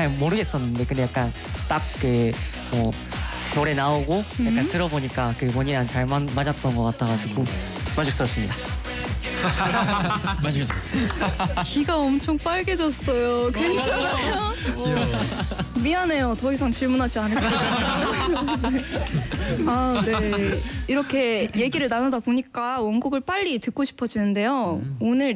잘 모르겠었는데 근데 약간 딱 그 뭐 노래 나오고 약간 들어보니까 그 원이랑 잘 맞았던 것 같아가지고 만족스럽습니다. 귀가 엄청 빨개졌어요. 괜찮아요? 미안해요. 더 이상 질문하지 않을게요. 아, 네. 이렇게 얘기를 나누다 보니까 원곡을 빨리 듣고 싶어지는데요. 오늘